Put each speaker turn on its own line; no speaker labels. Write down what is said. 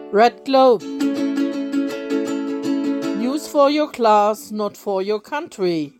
Red Globe. News for your class, not for your country.